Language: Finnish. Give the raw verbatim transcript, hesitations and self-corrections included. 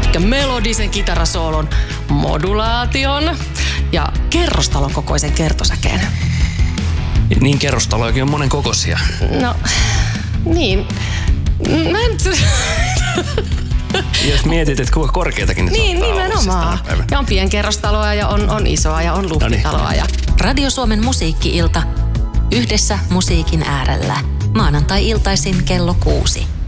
Eli melodisen kitarasoolon, modulaation ja kerrostalon kokoisen kertosäkeen. Niin kerrostalojakin on monen kokoisia. No, niin. Mä en... Jos mietit, että kuinka korkeatakin ne niin, nimenomaan. Ja on pienkerrostaloa ja on, on isoa ja on luhtitaloa. Ja... Radio Suomen musiikki-ilta. Yhdessä musiikin äärellä. Maanantai-iltaisin kello kuusi.